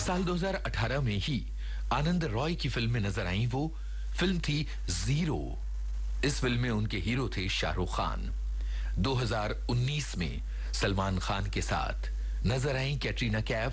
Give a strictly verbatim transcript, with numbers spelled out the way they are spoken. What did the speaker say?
साल दो हज़ार अठारह में ही आनंद रॉय की फिल्म में नजर आई वो फिल्म थी जीरो। इस फिल्म में उनके हीरो थे शाहरुख खान। दो हज़ार उन्नीस में सलमान खान के साथ नजर आई कैटरीना कैफ